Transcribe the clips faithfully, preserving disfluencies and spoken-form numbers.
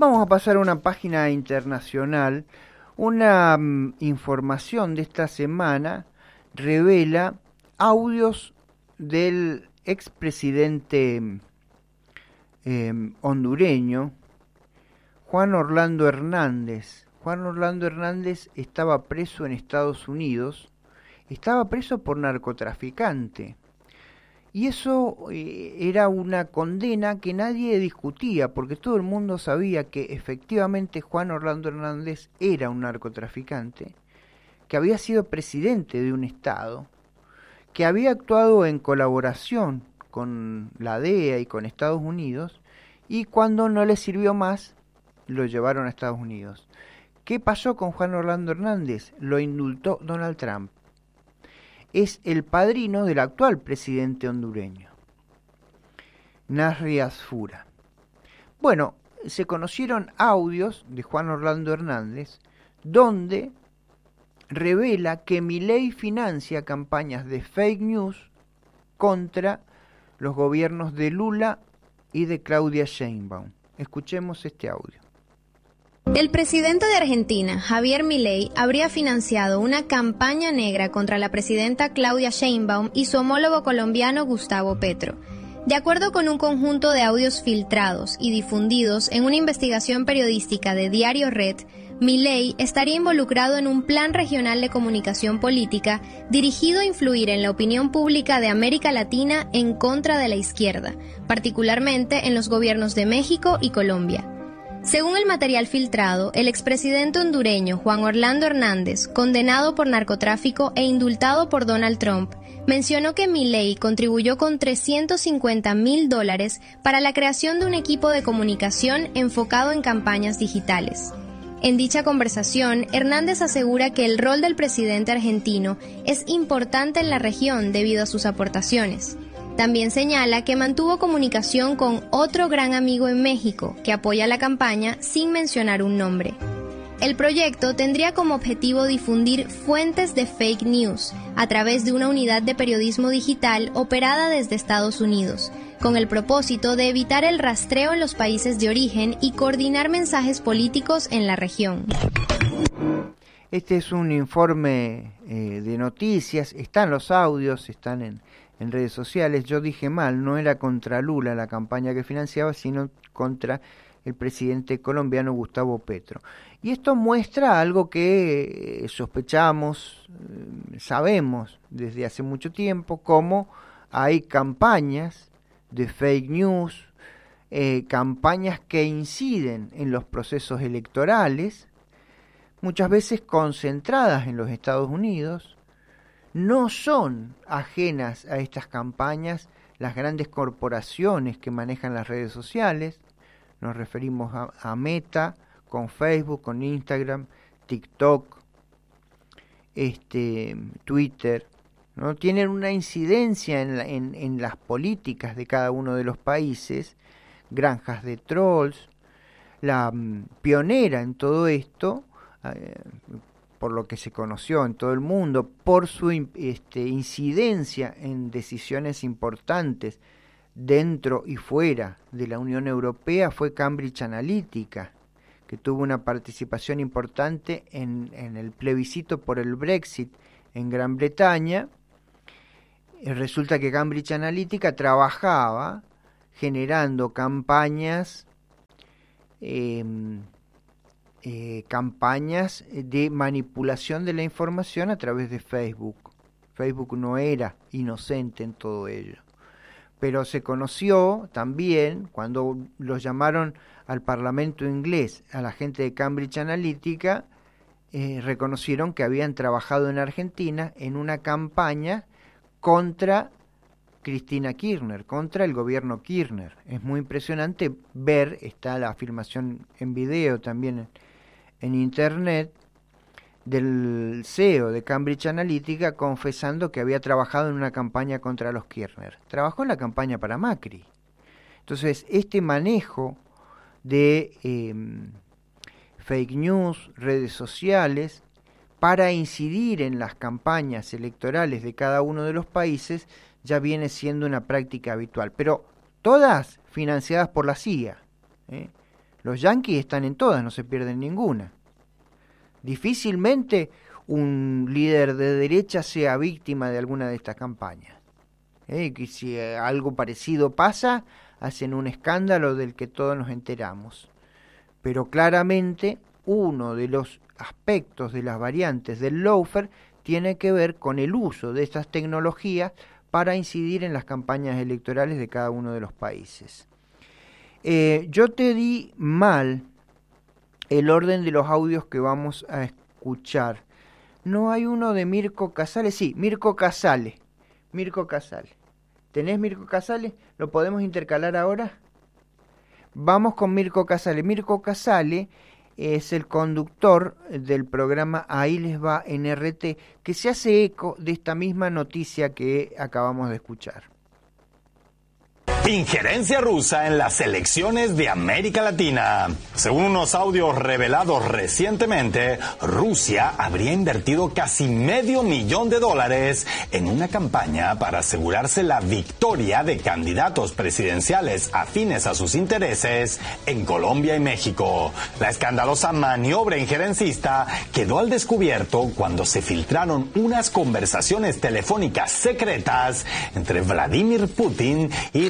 Vamos a pasar a una página internacional. Una um, información de esta semana revela audios del expresidente eh, hondureño Juan Orlando Hernández. Juan Orlando Hernández estaba preso en Estados Unidos, estaba preso por narcotraficante. Y eso eh, era una condena que nadie discutía, porque todo el mundo sabía que efectivamente Juan Orlando Hernández era un narcotraficante, que había sido presidente de un estado, que había actuado en colaboración con la D E A y con Estados Unidos, y cuando no le sirvió más, lo llevaron a Estados Unidos. ¿Qué pasó con Juan Orlando Hernández? Lo indultó Donald Trump. Es el padrino del actual presidente hondureño, Nasri Asfura. Bueno, se conocieron audios de Juan Orlando Hernández donde revela que Milei financia campañas de fake news contra los gobiernos de Lula y de Claudia Sheinbaum. Escuchemos este audio. El presidente de Argentina, Javier Milei, habría financiado una campaña negra contra la presidenta Claudia Sheinbaum y su homólogo colombiano Gustavo Petro. De acuerdo con un conjunto de audios filtrados y difundidos en una investigación periodística de Diario Red, Milei estaría involucrado en un plan regional de comunicación política dirigido a influir en la opinión pública de América Latina en contra de la izquierda, particularmente en los gobiernos de México y Colombia. Según el material filtrado, el expresidente hondureño Juan Orlando Hernández, condenado por narcotráfico e indultado por Donald Trump, mencionó que Milei contribuyó con trescientos cincuenta mil dólares para la creación de un equipo de comunicación enfocado en campañas digitales. En dicha conversación, Hernández asegura que el rol del presidente argentino es importante en la región debido a sus aportaciones. También señala que mantuvo comunicación con otro gran amigo en México que apoya la campaña sin mencionar un nombre. El proyecto tendría como objetivo difundir fuentes de fake news a través de una unidad de periodismo digital operada desde Estados Unidos, con el propósito de evitar el rastreo en los países de origen y coordinar mensajes políticos en la región. Este es un informe eh, de noticias, están los audios, están en... en redes sociales. Yo dije mal, no era contra Lula la campaña que financiaba, sino contra el presidente colombiano Gustavo Petro. Y esto muestra algo que sospechamos, sabemos desde hace mucho tiempo, cómo hay campañas de fake news, eh, campañas que inciden en los procesos electorales, muchas veces concentradas en los Estados Unidos. No son ajenas a estas campañas las grandes corporaciones que manejan las redes sociales. Nos referimos a, a Meta, con Facebook, con Instagram, TikTok, este, Twitter, ¿no? Tienen una incidencia en, la, en, en las políticas de cada uno de los países, granjas de trolls. La um, pionera en todo esto, eh, por lo que se conoció en todo el mundo, por su este, incidencia en decisiones importantes dentro y fuera de la Unión Europea, fue Cambridge Analytica, que tuvo una participación importante en, en el plebiscito por el Brexit en Gran Bretaña. Y resulta que Cambridge Analytica trabajaba generando campañas eh, Eh, campañas de manipulación de la información a través de Facebook. Facebook no era inocente en todo ello, pero se conoció también cuando los llamaron al Parlamento inglés, a la gente de Cambridge Analytica, eh, reconocieron que habían trabajado en Argentina en una campaña contra Cristina Kirchner, contra el gobierno Kirchner. Es muy impresionante ver, está la afirmación en video también en internet, del C E O de Cambridge Analytica confesando que había trabajado en una campaña contra los Kirchner. Trabajó en la campaña para Macri. Entonces, este manejo de eh, fake news, redes sociales, para incidir en las campañas electorales de cada uno de los países, ya viene siendo una práctica habitual. Pero todas financiadas por la C I A, ¿eh? Los yanquis están en todas, no se pierden ninguna. Difícilmente un líder de derecha sea víctima de alguna de estas campañas. ¿Eh? Que si algo parecido pasa, hacen un escándalo del que todos nos enteramos. Pero claramente uno de los aspectos de las variantes del lawfare tiene que ver con el uso de estas tecnologías para incidir en las campañas electorales de cada uno de los países. Eh, yo te di mal el orden de los audios que vamos a escuchar. No hay uno de Mirko Casale. Sí, Mirko Casale. Mirko Casale. ¿Tenés Mirko Casale? ¿Lo podemos intercalar ahora? Vamos con Mirko Casale. Mirko Casale es el conductor del programa Ahí les va en R T, que se hace eco de esta misma noticia que acabamos de escuchar. Injerencia rusa en las elecciones de América Latina. Según unos audios revelados recientemente, Rusia habría invertido casi medio millón de dólares en una campaña para asegurarse la victoria de candidatos presidenciales afines a sus intereses en Colombia y México. La escandalosa maniobra injerencista quedó al descubierto cuando se filtraron unas conversaciones telefónicas secretas entre Vladimir Putin y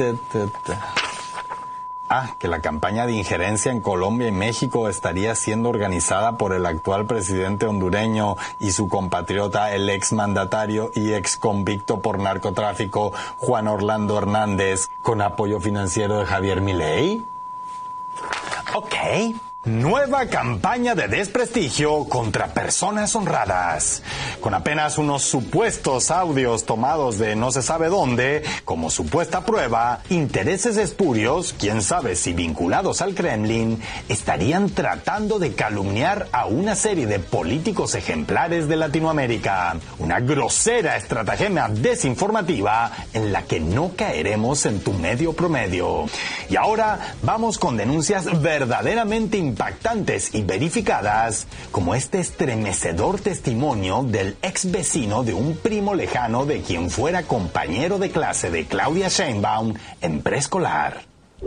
Ah, que la campaña de injerencia en Colombia y México estaría siendo organizada por el actual presidente hondureño y su compatriota, el exmandatario y exconvicto por narcotráfico Juan Orlando Hernández, con apoyo financiero de Javier Milei. Ok. Nueva campaña de desprestigio contra personas honradas. Con apenas unos supuestos audios tomados de no se sabe dónde, como supuesta prueba, intereses espurios, quién sabe si vinculados al Kremlin, estarían tratando de calumniar a una serie de políticos ejemplares de Latinoamérica. Una grosera estratagema desinformativa en la que no caeremos en tu medio promedio. Y ahora vamos con denuncias verdaderamente importantes impactantes y verificadas, como este estremecedor testimonio del ex vecino de un primo lejano de quien fuera compañero de clase de Claudia Sheinbaum en preescolar.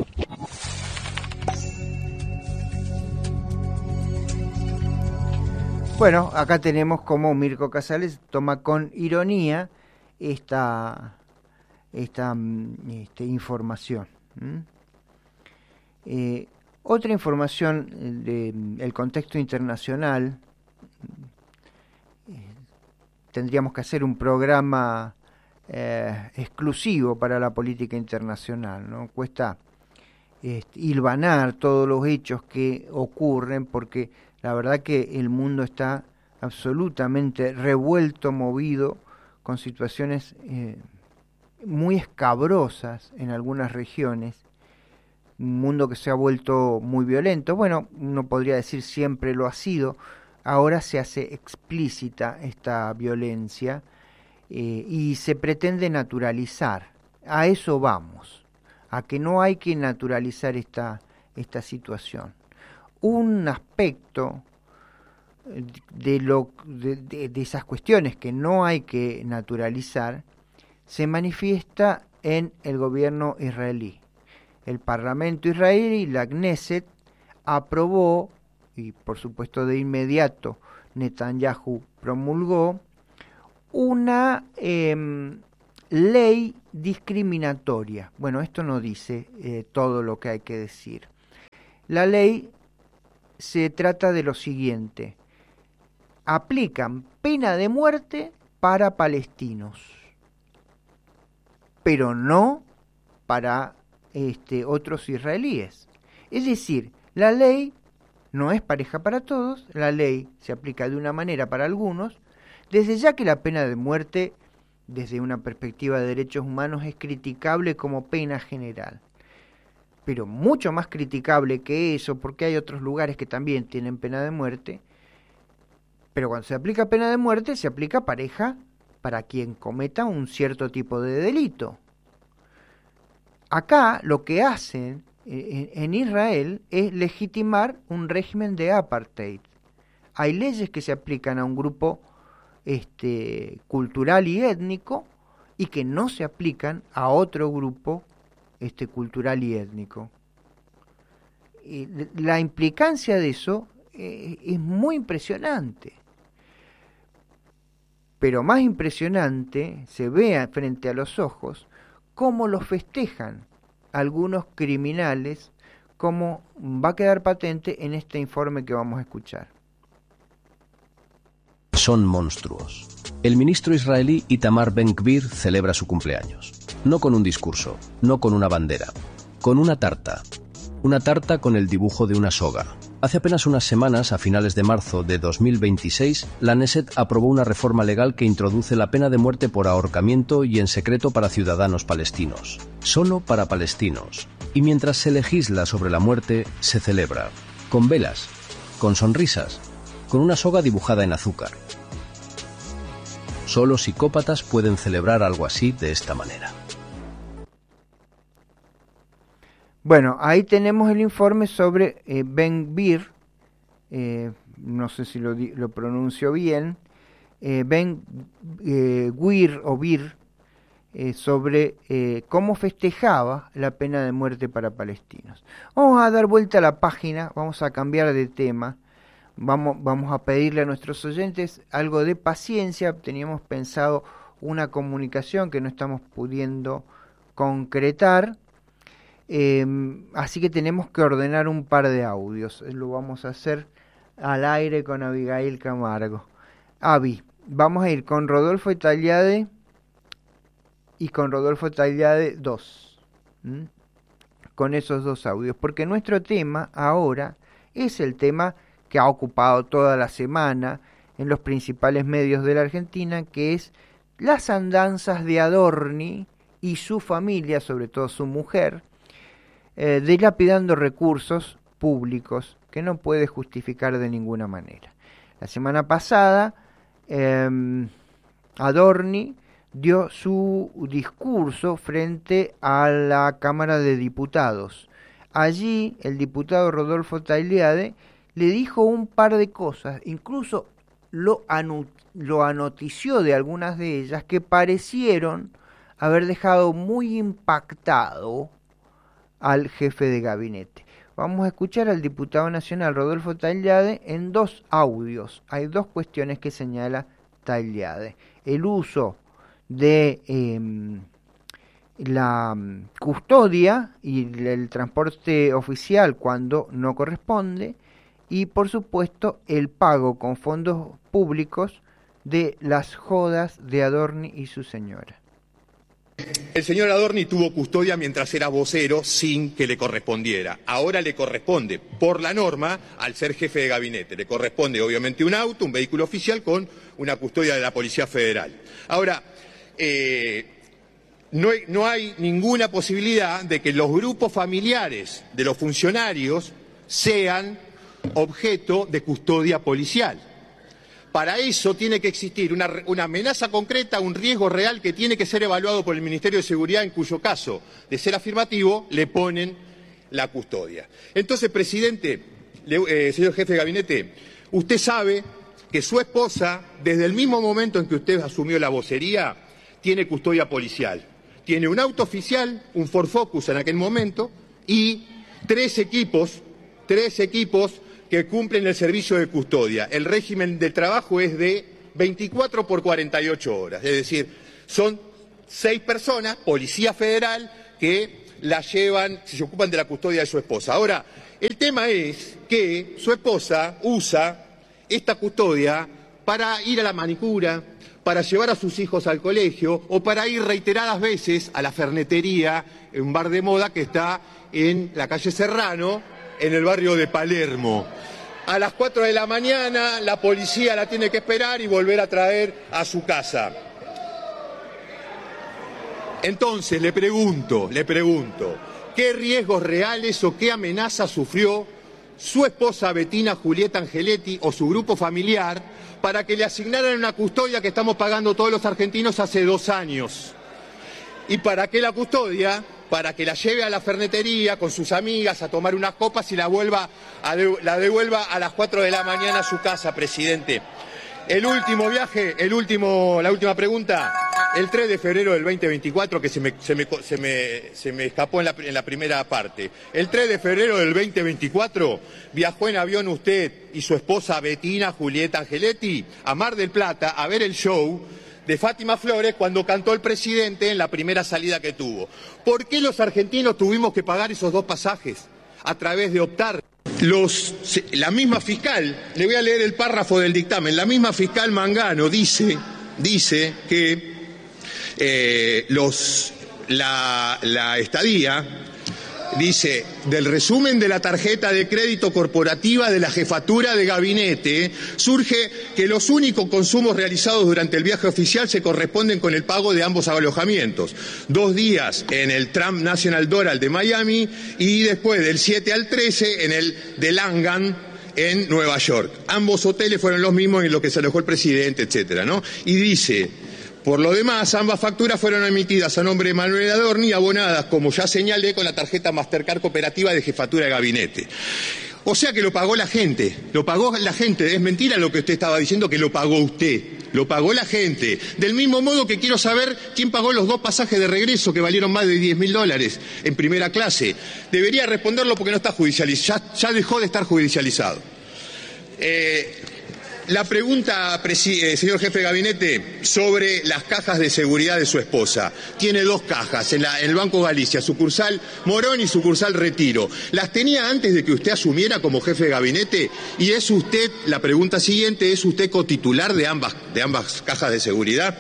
Bueno, acá tenemos como Mirko Casale toma con ironía esta, esta, esta información. ¿Mm? Eh, Otra información del contexto internacional, eh, tendríamos que hacer un programa eh, exclusivo para la política internacional, ¿no? Cuesta eh, hilvanar todos los hechos que ocurren, porque la verdad que el mundo está absolutamente revuelto, movido, con situaciones eh, muy escabrosas en algunas regiones. Un mundo que se ha vuelto muy violento. Bueno, uno podría decir siempre lo ha sido. Ahora se hace explícita esta violencia eh, y se pretende naturalizar. A eso vamos, a que no hay que naturalizar esta, esta situación. Un aspecto de, lo, de, de, de esas cuestiones que no hay que naturalizar se manifiesta en el gobierno israelí. El Parlamento israelí, la Knesset, aprobó, y por supuesto de inmediato Netanyahu promulgó, una eh, ley discriminatoria. Bueno, esto no dice eh, todo lo que hay que decir. La ley se trata de lo siguiente: aplican pena de muerte para palestinos, pero no para Este, otros israelíes. Es decir, la ley no es pareja para todos, la ley se aplica de una manera para algunos, desde ya que la pena de muerte, desde una perspectiva de derechos humanos, es criticable como pena general. Pero mucho más criticable que eso, porque hay otros lugares que también tienen pena de muerte, pero cuando se aplica pena de muerte, se aplica pareja para quien cometa un cierto tipo de delito. Acá lo que hacen en Israel es legitimar un régimen de apartheid. Hay leyes que se aplican a un grupo este, cultural y étnico y que no se aplican a otro grupo este, cultural y étnico. eh, la implicancia de eso eh, es muy impresionante. Pero más impresionante se ve frente a los ojos cómo lo festejan algunos criminales, como va a quedar patente en este informe que vamos a escuchar. Son monstruos. El ministro israelí Itamar Ben-Gvir celebra su cumpleaños. No con un discurso, no con una bandera, con una tarta. Una tarta con el dibujo de una soga. Hace apenas unas semanas, a finales de marzo de dos mil veintiséis, la Knesset aprobó una reforma legal que introduce la pena de muerte por ahorcamiento y en secreto para ciudadanos palestinos. Solo para palestinos. Y mientras se legisla sobre la muerte, se celebra. Con velas, con sonrisas, con una soga dibujada en azúcar. Solo psicópatas pueden celebrar algo así de esta manera. Bueno, ahí tenemos el informe sobre eh, Ben-Gvir, eh, no sé si lo, lo pronuncio bien, eh, Ben-Gvir eh, o Bir, eh, sobre eh, cómo festejaba la pena de muerte para palestinos. Vamos a dar vuelta a la página, vamos a cambiar de tema, vamos, vamos a pedirle a nuestros oyentes algo de paciencia. Teníamos pensado una comunicación que no estamos pudiendo concretar. Eh, así que tenemos que ordenar un par de audios. Lo vamos a hacer al aire con Abigail Camargo. Avi, vamos a ir con Rodolfo Tagliade y con Rodolfo Tagliade dos. ¿Mm? Con esos dos audios, porque nuestro tema ahora es el tema que ha ocupado toda la semana en los principales medios de la Argentina, que es las andanzas de Adorni y su familia, sobre todo su mujer, Eh, dilapidando recursos públicos que no puede justificar de ninguna manera. La semana pasada eh, Adorni dio su discurso frente a la Cámara de Diputados. Allí el diputado Rodolfo Tagliade le dijo un par de cosas, incluso lo, anu- lo anotició de algunas de ellas, que parecieron haber dejado muy impactado al jefe de gabinete. Vamos a escuchar al diputado nacional Rodolfo Tagliade en dos audios. Hay dos cuestiones que señala Tagliade. El uso de eh, la custodia y el transporte oficial cuando no corresponde, y por supuesto el pago con fondos públicos de las jodas de Adorni y su señora. El señor Adorni tuvo custodia mientras era vocero sin que le correspondiera. Ahora le corresponde, por la norma, al ser jefe de gabinete. Le corresponde obviamente un auto, un vehículo oficial con una custodia de la Policía Federal. Ahora, eh, no, hay, no hay ninguna posibilidad de que los grupos familiares de los funcionarios sean objeto de custodia policial. Para eso tiene que existir una, una amenaza concreta, un riesgo real que tiene que ser evaluado por el Ministerio de Seguridad, en cuyo caso, de ser afirmativo, le ponen la custodia. Entonces, presidente, le, eh, señor jefe de gabinete, usted sabe que su esposa, desde el mismo momento en que usted asumió la vocería, tiene custodia policial. Tiene un auto oficial, un Ford Focus en aquel momento, y tres equipos, tres equipos que cumplen el servicio de custodia. El régimen de trabajo es de veinticuatro por cuarenta y ocho horas, es decir, son seis personas, Policía Federal, que la llevan, se ocupan de la custodia de su esposa. Ahora, el tema es que su esposa usa esta custodia para ir a la manicura, para llevar a sus hijos al colegio o para ir reiteradas veces a la fernetería, un bar de moda que está en la calle Serrano, en el barrio de Palermo. A las cuatro de la mañana la policía la tiene que esperar y volver a traer a su casa. Entonces le pregunto, le pregunto, ¿qué riesgos reales o qué amenazas sufrió su esposa Bettina Julieta Angeletti o su grupo familiar para que le asignaran una custodia que estamos pagando todos los argentinos hace dos años? ¿Y para qué la custodia? Para que la lleve a la fernetería con sus amigas a tomar unas copas y la, vuelva a de, la devuelva a las cuatro de la mañana a su casa, presidente. El último viaje, el último, la última pregunta. el tres de febrero del veinte veinticuatro, que se me, se me, se me, se me escapó en la, en la primera parte. El tres de febrero del veinte veinticuatro viajó en avión usted y su esposa Bettina Julieta Angeletti a Mar del Plata a ver el show de Fátima Flores cuando cantó el presidente en la primera salida que tuvo. ¿Por qué los argentinos tuvimos que pagar esos dos pasajes a través de optar? Los, la misma fiscal, le voy a leer el párrafo del dictamen, la misma fiscal Mangano dice, dice que eh, los, la, la estadía, dice, del resumen de la tarjeta de crédito corporativa de la jefatura de gabinete, surge que los únicos consumos realizados durante el viaje oficial se corresponden con el pago de ambos alojamientos. Dos días en el Trump National Doral de Miami y después del siete al trece en el de Langham en Nueva York. Ambos hoteles fueron los mismos en los que se alojó el presidente, etcétera, ¿no? Y dice: por lo demás, ambas facturas fueron emitidas a nombre de Manuel Adorni y abonadas, como ya señalé, con la tarjeta Mastercard cooperativa de jefatura de gabinete. O sea que lo pagó la gente, lo pagó la gente. Es mentira lo que usted estaba diciendo, que lo pagó usted, lo pagó la gente. Del mismo modo que quiero saber quién pagó los dos pasajes de regreso que valieron más de diez mil dólares en primera clase. Debería responderlo porque no está judicializado, ya, ya dejó de estar judicializado. Eh... La pregunta, eh, señor jefe de gabinete, sobre las cajas de seguridad de su esposa. Tiene dos cajas en, la, en el Banco Galicia, sucursal Morón y sucursal Retiro. ¿Las tenía antes de que usted asumiera como jefe de gabinete? Y es usted, la pregunta siguiente, ¿es usted cotitular de ambas, de ambas cajas de seguridad?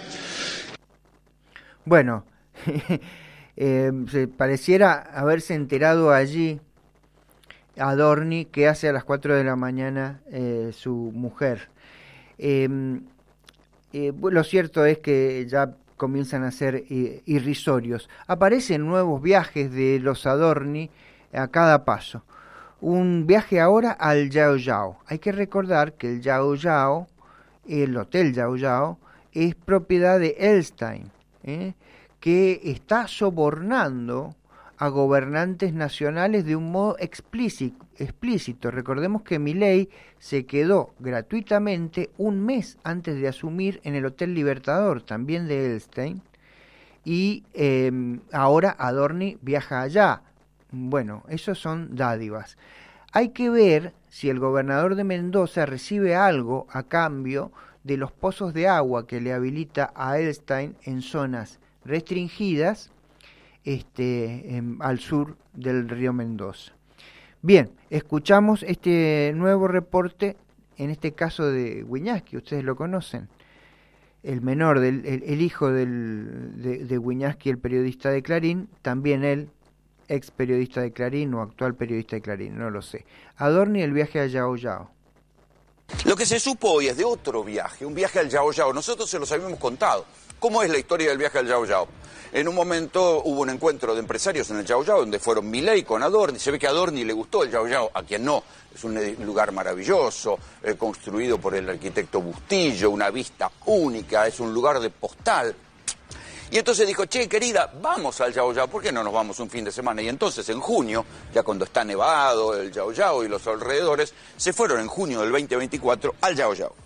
Bueno, eh, se pareciera haberse enterado allí Adorni que hace a las cuatro de la mañana eh, su mujer. Eh, eh, lo cierto es que ya comienzan a ser eh, irrisorios. Aparecen nuevos viajes de los Adorni a cada paso. Un viaje ahora al Yao Yao. Hay que recordar que el Yao Yao, el Hotel Yao Yao, es propiedad de Elstein, ¿eh? que está sobornando a gobernantes nacionales de un modo explícito. explícito. Recordemos que Milei se quedó gratuitamente un mes antes de asumir en el Hotel Libertador, también de Elstein, y eh, ahora Adorni viaja allá. Bueno, esos son dádivas. Hay que ver si el gobernador de Mendoza recibe algo a cambio de los pozos de agua que le habilita a Elstein en zonas restringidas este, en, al sur del río Mendoza. Bien, escuchamos este nuevo reporte, en este caso de Wiñaski, ustedes lo conocen, el menor, del, el, el hijo del, de, de Wiñaski, el periodista de Clarín, también él, ex periodista de Clarín o actual periodista de Clarín, no lo sé. Adorni, el viaje a Yao Yao. Lo que se supo hoy es de otro viaje, un viaje al Yao Yao. Nosotros se los habíamos contado. ¿Cómo es la historia del viaje al Yao Yao? En un momento hubo un encuentro de empresarios en el Yao Yao, donde fueron Milei con Adorni. Se ve que a Adorni le gustó el Yao Yao, a quien no. Es un lugar maravilloso, eh, construido por el arquitecto Bustillo, una vista única, es un lugar de postal. Y entonces dijo: che, querida, vamos al Yao Yao, ¿por qué no nos vamos un fin de semana? Y entonces en junio, ya cuando está nevado el Yao Yao y los alrededores, se fueron en junio del veinte veinticuatro al Yao Yao.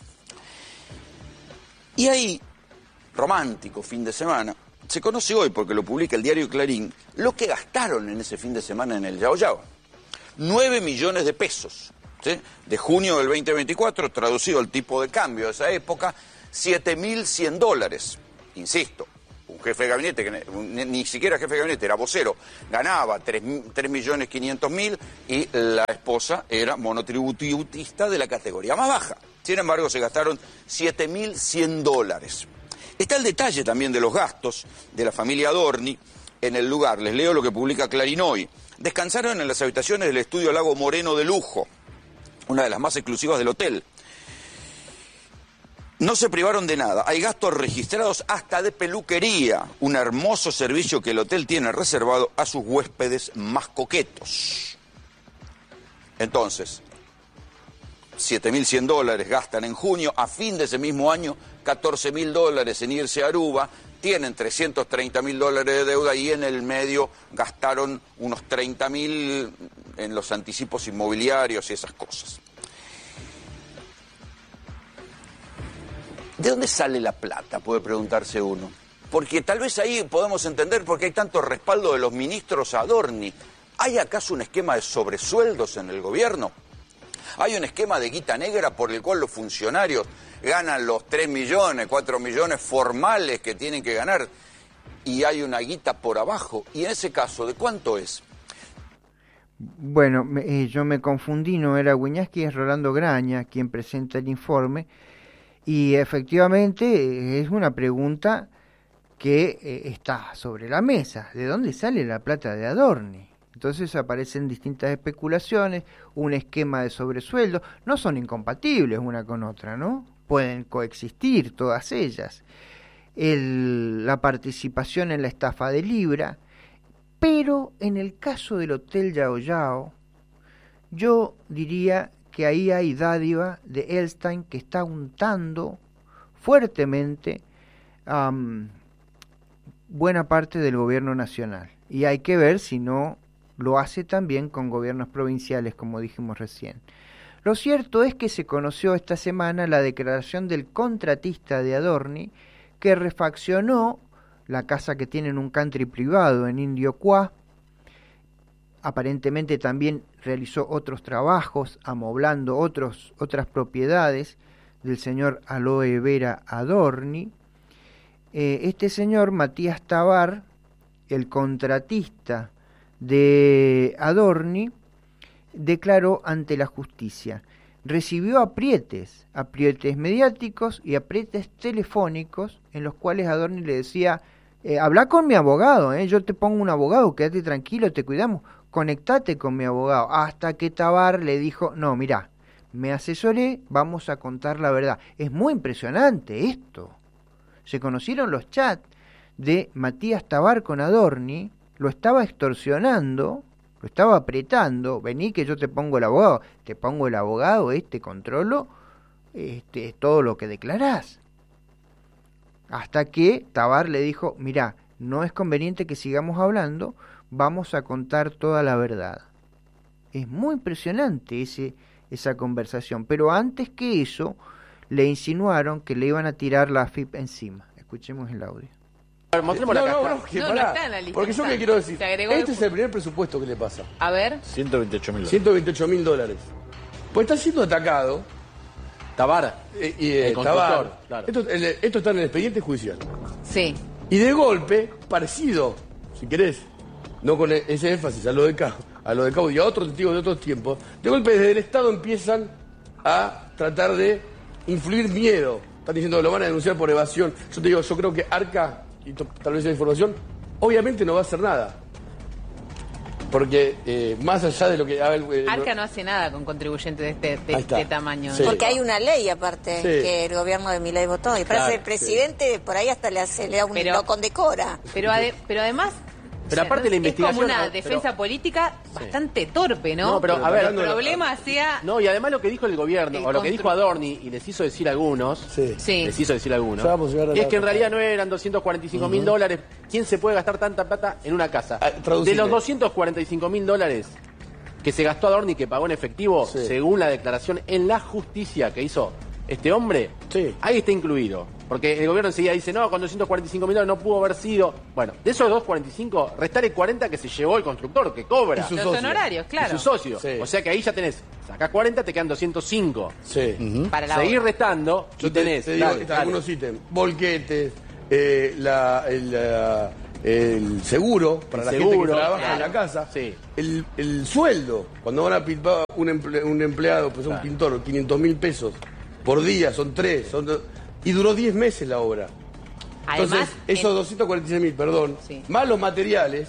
Y ahí, romántico fin de semana, se conoce hoy, porque lo publica el diario Clarín, lo que gastaron en ese fin de semana en el Yao Yao. Nueve millones de pesos, ¿sí? De junio del veinte veinticuatro, traducido al tipo de cambio de esa época, siete mil cien dólares. Insisto, un jefe de gabinete, que ni, ni siquiera jefe de gabinete, era vocero, ganaba tres millones quinientos mil y la esposa era monotributista de la categoría más baja. Sin embargo, se gastaron siete mil cien dólares. Está el detalle también de los gastos de la familia Adorni en el lugar. Les leo lo que publica Clarín hoy. Descansaron en las habitaciones del estudio Lago Moreno de lujo, una de las más exclusivas del hotel. No se privaron de nada. Hay gastos registrados hasta de peluquería, un hermoso servicio que el hotel tiene reservado a sus huéspedes más coquetos. Entonces, siete mil cien dólares gastan en junio, a fin de ese mismo año, catorce mil dólares en irse a Aruba, tienen trescientos treinta mil dólares de deuda y en el medio gastaron unos treinta mil en los anticipos inmobiliarios y esas cosas. ¿De dónde sale la plata? Puede preguntarse uno. Porque tal vez ahí podemos entender por qué hay tanto respaldo de los ministros a Adorni. ¿Hay acaso un esquema de sobresueldos en el gobierno? ¿Hay un esquema de guita negra por el cual los funcionarios ganan los tres millones, cuatro millones formales que tienen que ganar? Y hay una guita por abajo. Y en ese caso, ¿de cuánto es? Bueno, me, eh, yo me confundí, no era Wiñaski, es Rolando Graña quien presenta el informe. Y efectivamente eh, es una pregunta que eh, está sobre la mesa. ¿De dónde sale la plata de Adorni? Entonces aparecen distintas especulaciones, un esquema de sobresueldo. No son incompatibles una con otra, ¿no? Pueden coexistir todas ellas. El, la participación en la estafa de Libra. Pero en el caso del Hotel Yao Yao, yo diría que ahí hay dádiva de Elstein que está untando fuertemente um, buena parte del gobierno nacional. Y hay que ver si no lo hace también con gobiernos provinciales, como dijimos recién. Lo cierto es que se conoció esta semana la declaración del contratista de Adorni, que refaccionó la casa que tiene en un country privado en Indio Cuá. Aparentemente también realizó otros trabajos, amoblando otros, otras propiedades del señor Aloe Vera Adorni. Eh, este señor, Matías Tabar, el contratista de Adorni, declaró ante la justicia. Recibió aprietes, aprietes mediáticos y aprietes telefónicos en los cuales Adorni le decía, eh, habla con mi abogado, eh, yo te pongo un abogado, quédate tranquilo, te cuidamos, conectate con mi abogado. Hasta que Tabar le dijo, no, mirá, me asesoré, vamos a contar la verdad. Es muy impresionante esto. Se conocieron los chats de Matías Tabar con Adorni, lo estaba extorsionando, lo estaba apretando, vení que yo te pongo el abogado, te pongo el abogado, este controlo, este es todo lo que declarás. Hasta que Tabar le dijo, mirá, no es conveniente que sigamos hablando, vamos a contar toda la verdad. Es muy impresionante ese, esa conversación, pero antes que eso, le insinuaron que le iban a tirar la A F I P encima. Escuchemos el audio. Mostremos no, la no, caja. no, que No, pará. no está en la lista. Porque yo está. qué quiero decir, Se agregó este de- es el primer presupuesto que le pasa. A ver, ciento veintiocho mil. ciento veintiocho mil dólares. Pues está siendo atacado. Tabar. eh, y, eh, El constructor, Tabar. claro. Esto, el- esto está en el expediente judicial. sí. Y de golpe, parecido, si querés, no con e- ese énfasis a lo de Cabo, a lo de Cabo y a otros testigos de otros tiempos, de golpe desde el Estado empiezan a tratar de influir miedo. Están diciendo que lo van a denunciar por evasión. Yo te digo, yo creo que Arca, y to- tal vez esa información, obviamente no va a hacer nada. Porque eh, más allá de lo que haga el... el- Arca no hace nada con contribuyentes de este de, Ahí está. de tamaño. Sí. Porque hay una ley aparte Sí. que el gobierno de Milei votó y parece Claro, que el presidente por ahí hasta le hace le da un, Pero- lo condecora. Pero, ade- pero además... Pero aparte la investigación- Es como una ah, pero- defensa política bastante torpe, ¿no? No, pero, Pero a ver, el problema sea... no, y además lo que dijo el gobierno, El o lo que constru- dijo Adorni, y les hizo decir algunos, Sí. Sí. les hizo decir algunos, Ya vamos a llegar a que la- es que en realidad no eran doscientos cuarenta y cinco mil dólares. ¿Quién se puede gastar tanta plata en una casa? Ah, traducile. De los doscientos cuarenta y cinco mil dólares que se gastó Adorni, que pagó en efectivo, Sí. según la declaración en la justicia que hizo este hombre, Sí. ahí está incluido. Porque el gobierno enseguida dice, no, con doscientos cuarenta y cinco mil dólares no pudo haber sido... Bueno, de esos doscientos cuarenta y cinco, restale cuarenta que se llevó el constructor, que cobra. Y su Los socio. honorarios, claro. Y su socio. Sí. O sea que ahí ya tenés, sacás cuarenta, te quedan doscientos cinco. Sí. Para la Seguir obra. restando y Yo te, tenés... te digo, dale, está, dale. algunos ítems, volquetes, eh, la, el, la- el seguro para El la seguro, gente que trabaja claro. en la casa, Sí. el, el sueldo, cuando van a pintar un, emple- un empleado, pues un Claro. pintor, quinientos mil pesos por día, son tres, son do- y duró diez meses la obra. Además, Entonces, esos en- doscientos cuarenta y seis mil, perdón, Sí. más los materiales,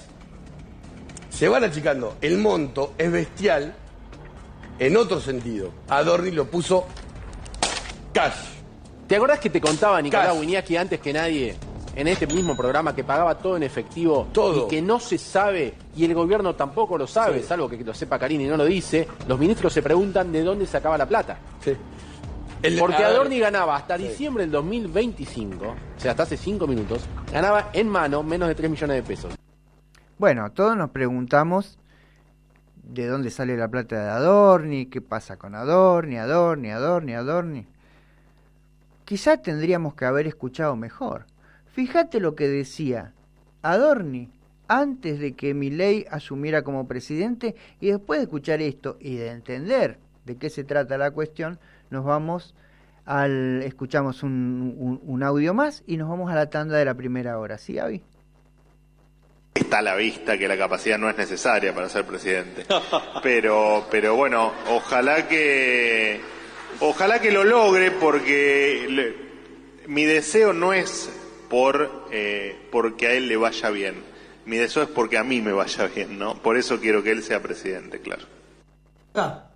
se van achicando. El monto es bestial en otro sentido. Adorni lo puso cash. ¿Te acordás que te contaba Nicolás Cash. Wiñaski antes que nadie, en este mismo programa, que pagaba todo en efectivo? Todo. Y que no se sabe, y el gobierno tampoco lo sabe, Sí. salvo que lo sepa Carini y no lo dice. Los ministros se preguntan de dónde sacaba la plata. Sí. El- Porque a ver, Adorni ganaba hasta Sí. diciembre del dos mil veinticinco, o sea, hasta hace cinco minutos, ganaba en mano menos de tres millones de pesos. Bueno, todos nos preguntamos de dónde sale la plata de Adorni, qué pasa con Adorni, Adorni, Adorni, Adorni. quizá tendríamos que haber escuchado mejor. Fíjate lo que decía Adorni antes de que Milei asumiera como presidente, y después de escuchar esto y de entender de qué se trata la cuestión, nos vamos al escuchamos un, un, un audio más y nos vamos a la tanda de la primera hora. ¿Sí, Avi? Está a la vista que la capacidad no es necesaria para ser presidente. Pero, pero bueno, ojalá que, ojalá que lo logre, porque le, mi deseo no es por eh, porque a él le vaya bien. Mi deseo es porque a mí me vaya bien, ¿no? Por eso quiero que él sea presidente, claro. Ah,